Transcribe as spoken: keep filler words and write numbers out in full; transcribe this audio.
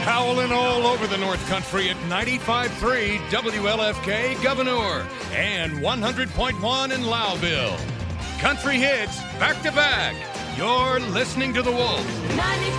Howling all over the North Country at ninety-five point three W L F K Governor and one hundred point one in Loudville. Country hits back to back. You're listening to The Wolf.